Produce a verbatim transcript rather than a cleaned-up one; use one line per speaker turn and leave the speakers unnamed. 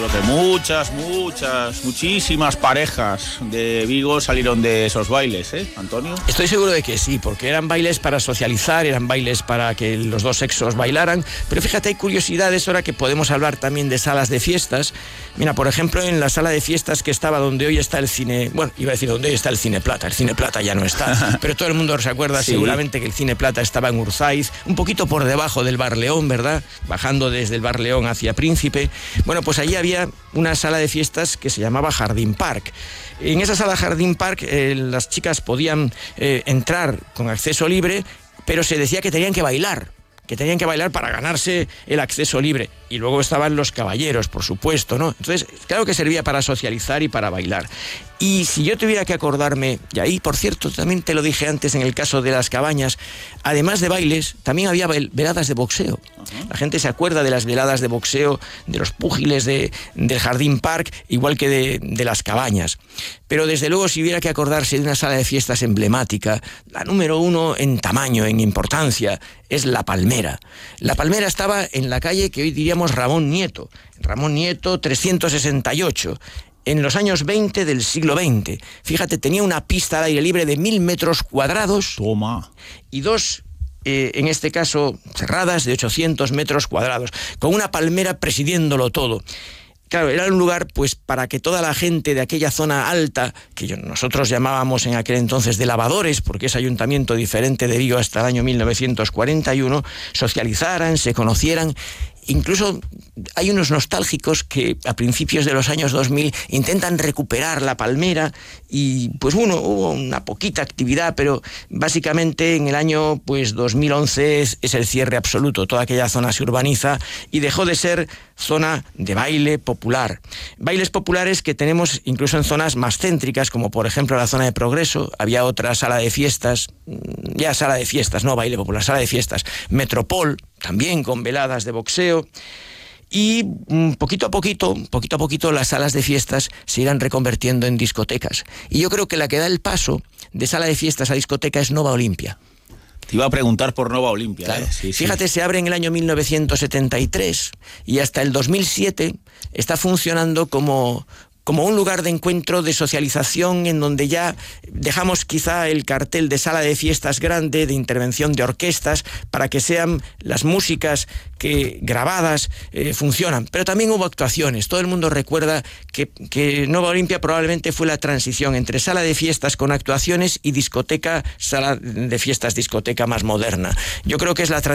Creo que muchas, muchas, muchísimas parejas de Vigo salieron de esos bailes, ¿eh, Antonio?
Estoy seguro de que sí, porque eran bailes para socializar, eran bailes para que los dos sexos bailaran, pero fíjate, hay curiosidades ahora que podemos hablar también de salas de fiestas. Mira, por ejemplo, en la sala de fiestas que estaba donde hoy está el cine, bueno, iba a decir donde hoy está el Cine Plata, el Cine Plata ya no está, pero todo el mundo se acuerda sí. seguramente que el Cine Plata estaba en Urzaiz, un poquito por debajo del Bar León, ¿verdad? Bajando desde el Bar León hacia Príncipe. Bueno, pues allí había una sala de fiestas que se llamaba Jardín Park. En esa sala Jardín Park eh, las chicas podían eh, entrar con acceso libre, pero se decía que tenían que bailar, que tenían que bailar para ganarse el acceso libre. Y luego estaban los caballeros, por supuesto, ¿no? Entonces, claro que servía para socializar y para bailar. Y si yo tuviera que acordarme, y ahí, por cierto, también te lo dije antes en el caso de las cabañas, además de bailes, también había veladas de boxeo. Uh-huh. La gente se acuerda de las veladas de boxeo, de los púgiles de, del Jardín Park, igual que de, de las cabañas. Pero desde luego, si hubiera que acordarse de una sala de fiestas emblemática, la número uno en tamaño, en importancia, es La Palmera. La Palmera estaba en la calle que hoy diríamos Ramón Nieto, Ramón Nieto trescientos sesenta y ocho, en los años veinte del siglo veinte. Fíjate, tenía una pista al aire libre de mil metros cuadrados.
Toma.
Y dos, eh, en este caso, cerradas de ochocientos metros cuadrados, con una palmera presidiéndolo todo. Claro, era un lugar pues para que toda la gente de aquella zona alta, que yo, nosotros llamábamos en aquel entonces de Lavadores, porque es ayuntamiento diferente de Vigo hasta el año mil novecientos cuarenta y uno, socializaran, se conocieran. Incluso hay unos nostálgicos que a principios de los años dos mil intentan recuperar La Palmera y pues bueno, hubo una poquita actividad, pero básicamente en el año pues dos mil once es, es el cierre absoluto. Toda aquella zona se urbaniza y dejó de ser zona de baile popular. Bailes populares que tenemos incluso en zonas más céntricas, como por ejemplo la zona de Progreso. Había otra sala de fiestas, ya sala de fiestas, no baile popular, sala de fiestas, Metropol, también con veladas de boxeo. Y poquito a poquito, poquito a poquito las salas de fiestas se irán reconvirtiendo en discotecas. Y yo creo que la que da el paso de sala de fiestas a discoteca es Nova Olimpia.
Te iba a preguntar por Nova Olimpia.
Claro.
¿eh? Sí,
Fíjate,
sí.
Se abre en el año mil novecientos setenta y tres y hasta el dos mil siete está funcionando como... como un lugar de encuentro, de socialización, en donde ya dejamos quizá el cartel de sala de fiestas grande, de intervención de orquestas, para que sean las músicas que grabadas eh, funcionan. Pero también hubo actuaciones. Todo el mundo recuerda que, que Nova Olimpia probablemente fue la transición entre sala de fiestas con actuaciones y discoteca, sala de fiestas discoteca más moderna. Yo creo que es la transición